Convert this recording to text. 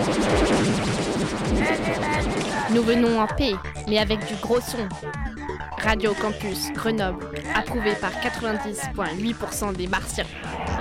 Nous venons en paix, mais avec du gros son. Radio Campus Grenoble, approuvé par 90,8% des Martiens.